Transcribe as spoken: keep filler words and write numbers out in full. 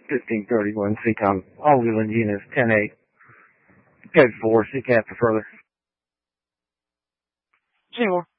fifteen thirty-one, C-Com, all wheeling units, ten eight. Code four, C-Cap for further. Seymour.